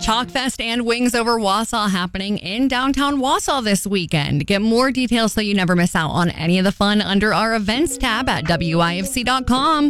Talkfest and Wings Over Wausau happening in downtown Wausau this weekend. Get more details so you never miss out on any of the fun under our events tab at WIFC.com.